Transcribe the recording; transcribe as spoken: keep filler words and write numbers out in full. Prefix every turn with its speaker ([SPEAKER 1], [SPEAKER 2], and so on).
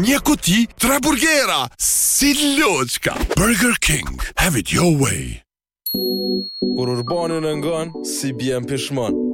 [SPEAKER 1] një kuti tre burgera. Si loçka. Burger King. Have it your way.
[SPEAKER 2] Kur Urbani në ngan, si bjen pishman.